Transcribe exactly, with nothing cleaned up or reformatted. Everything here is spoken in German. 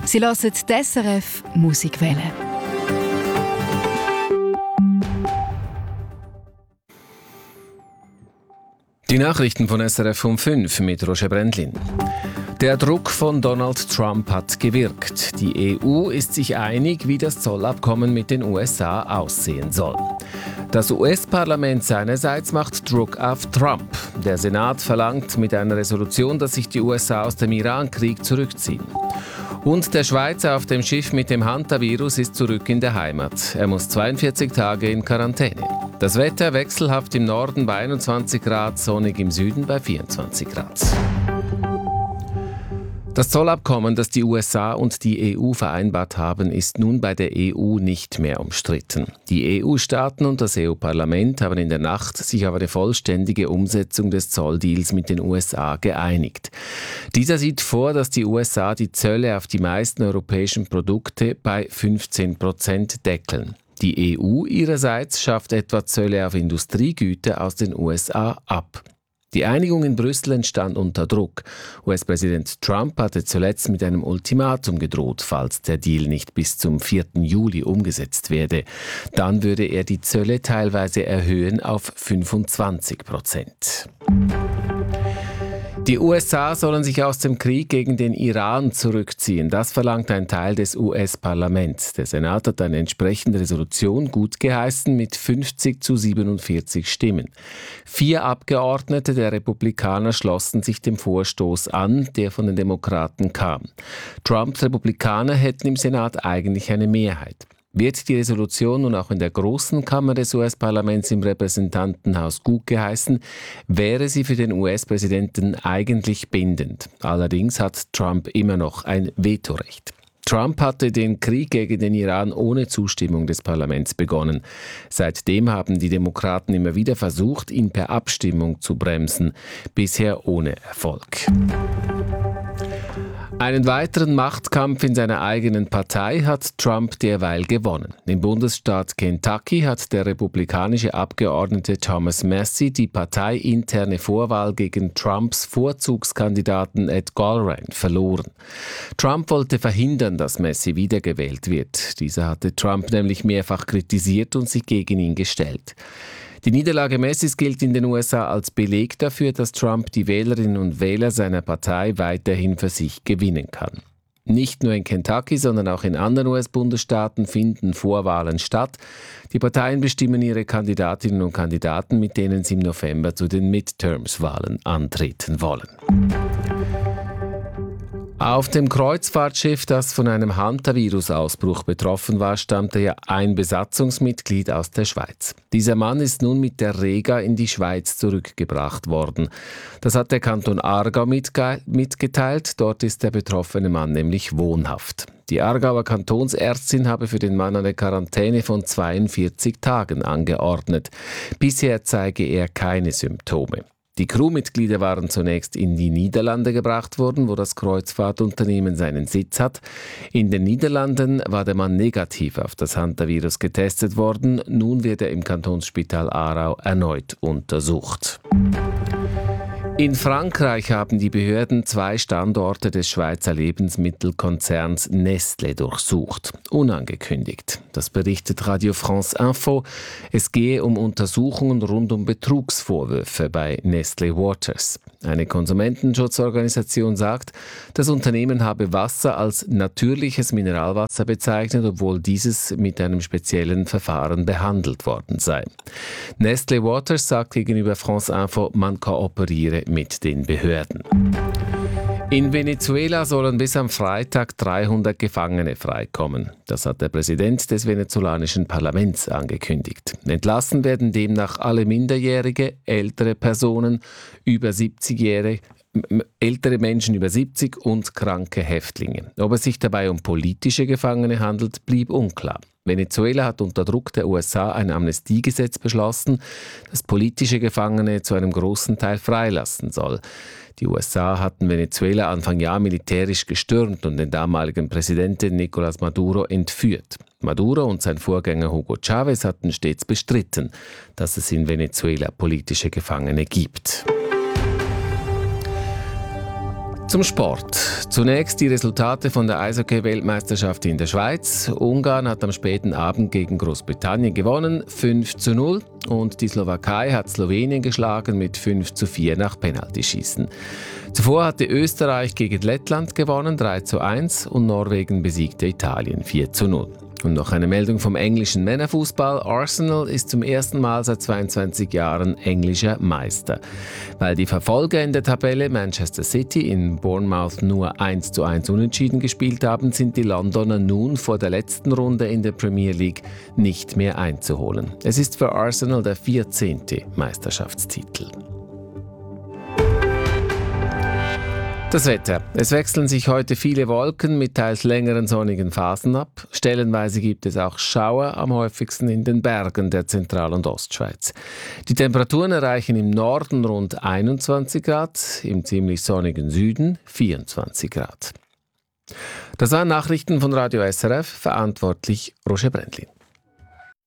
Sie hören die S R F Musikwelle. Die Nachrichten von S R F um fünf mit Roger Brendlin. Der Druck von Donald Trump hat gewirkt. Die E U ist sich einig, wie das Zollabkommen mit den U S A aussehen soll. Das U S-Parlament seinerseits macht Druck auf Trump. Der Senat verlangt mit einer Resolution, dass sich die U S A aus dem Iran-Krieg zurückziehen. Und der Schweizer auf dem Schiff mit dem Hantavirus ist zurück in der Heimat. Er muss zweiundvierzig Tage in Quarantäne. Das Wetter wechselhaft im Norden bei einundzwanzig Grad, sonnig im Süden bei vierundzwanzig Grad. Das Zollabkommen, das die U S A und die E U vereinbart haben, ist nun bei der E U nicht mehr umstritten. Die E U-Staaten und das E U-Parlament haben in der Nacht sich auf eine vollständige Umsetzung des Zolldeals mit den U S A geeinigt. Dieser sieht vor, dass die U S A die Zölle auf die meisten europäischen Produkte bei fünfzehn Prozent deckeln. Die E U ihrerseits schafft etwa Zölle auf Industriegüter aus den U S A ab. Die Einigung in Brüssel entstand unter Druck. U S-Präsident Trump hatte zuletzt mit einem Ultimatum gedroht, falls der Deal nicht bis zum vierten Juli umgesetzt werde. Dann würde er die Zölle teilweise erhöhen auf fünfundzwanzig Prozent. Die U S A sollen sich aus dem Krieg gegen den Iran zurückziehen. Das verlangt ein Teil des U S-Parlaments. Der Senat hat eine entsprechende Resolution gutgeheißen mit fünfzig zu siebenundvierzig Stimmen. Vier Abgeordnete der Republikaner schlossen sich dem Vorstoß an, der von den Demokraten kam. Trumps Republikaner hätten im Senat eigentlich eine Mehrheit. Wird die Resolution nun auch in der großen Kammer des U S-Parlaments im Repräsentantenhaus gutgeheißen, wäre sie für den U S-Präsidenten eigentlich bindend. Allerdings hat Trump immer noch ein Vetorecht. Trump hatte den Krieg gegen den Iran ohne Zustimmung des Parlaments begonnen. Seitdem haben die Demokraten immer wieder versucht, ihn per Abstimmung zu bremsen, bisher ohne Erfolg. Einen weiteren Machtkampf in seiner eigenen Partei hat Trump derweil gewonnen. Im Bundesstaat Kentucky hat der republikanische Abgeordnete Thomas Massie die parteiinterne Vorwahl gegen Trumps Vorzugskandidaten Ed Galbraith verloren. Trump wollte verhindern, dass Massie wiedergewählt wird. Dieser hatte Trump nämlich mehrfach kritisiert und sich gegen ihn gestellt. Die Niederlage Massies gilt in den U S A als Beleg dafür, dass Trump die Wählerinnen und Wähler seiner Partei weiterhin für sich gewinnen kann. Nicht nur in Kentucky, sondern auch in anderen U S-Bundesstaaten finden Vorwahlen statt. Die Parteien bestimmen ihre Kandidatinnen und Kandidaten, mit denen sie im November zu den Midterms-Wahlen antreten wollen. Auf dem Kreuzfahrtschiff, das von einem Hantavirus-Ausbruch betroffen war, stammte ja ein Besatzungsmitglied aus der Schweiz. Dieser Mann ist nun mit der Rega in die Schweiz zurückgebracht worden. Das hat der Kanton Aargau mitge- mitgeteilt. Dort ist der betroffene Mann nämlich wohnhaft. Die Aargauer Kantonsärztin habe für den Mann eine Quarantäne von zweiundvierzig Tagen angeordnet. Bisher zeige er keine Symptome. Die Crewmitglieder waren zunächst in die Niederlande gebracht worden, wo das Kreuzfahrtunternehmen seinen Sitz hat. In den Niederlanden war der Mann negativ auf das Hantavirus getestet worden. Nun wird er im Kantonsspital Aarau erneut untersucht. In Frankreich haben die Behörden zwei Standorte des Schweizer Lebensmittelkonzerns Nestlé durchsucht. Unangekündigt. Das berichtet Radio France Info. Es gehe um Untersuchungen rund um Betrugsvorwürfe bei Nestlé Waters. Eine Konsumentenschutzorganisation sagt, das Unternehmen habe Wasser als natürliches Mineralwasser bezeichnet, obwohl dieses mit einem speziellen Verfahren behandelt worden sei. Nestlé Waters sagt gegenüber France Info, man kooperiere mit den Behörden. In Venezuela sollen bis am Freitag dreihundert Gefangene freikommen. Das hat der Präsident des venezolanischen Parlaments angekündigt. Entlassen werden demnach alle Minderjährige, ältere Personen, über siebzigjährige, ältere Menschen über siebzig und kranke Häftlinge. Ob es sich dabei um politische Gefangene handelt, blieb unklar. Venezuela hat unter Druck der U S A ein Amnestiegesetz beschlossen, das politische Gefangene zu einem großen Teil freilassen soll. Die U S A hatten Venezuela Anfang Jahr militärisch gestürmt und den damaligen Präsidenten Nicolás Maduro entführt. Maduro und sein Vorgänger Hugo Chávez hatten stets bestritten, dass es in Venezuela politische Gefangene gibt. Zum Sport. Zunächst die Resultate von der Eishockey-Weltmeisterschaft in der Schweiz. Ungarn hat am späten Abend gegen Großbritannien gewonnen, fünf zu null. Und die Slowakei hat Slowenien geschlagen mit fünf zu vier nach Penaltyschießen. Zuvor hatte Österreich gegen Lettland gewonnen, drei zu eins. Und Norwegen besiegte Italien, vier zu null. Und noch eine Meldung vom englischen Männerfußball. Arsenal ist zum ersten Mal seit zweiundzwanzig Jahren englischer Meister. Weil die Verfolger in der Tabelle Manchester City in Bournemouth nur eins zu eins unentschieden gespielt haben, sind die Londoner nun vor der letzten Runde in der Premier League nicht mehr einzuholen. Es ist für Arsenal der vierzehnte Meisterschaftstitel. Das Wetter. Es wechseln sich heute viele Wolken mit teils längeren sonnigen Phasen ab. Stellenweise gibt es auch Schauer, am häufigsten in den Bergen der Zentral- und Ostschweiz. Die Temperaturen erreichen im Norden rund einundzwanzig Grad, im ziemlich sonnigen Süden vierundzwanzig Grad. Das waren Nachrichten von Radio S R F, verantwortlich Roger Brändlin.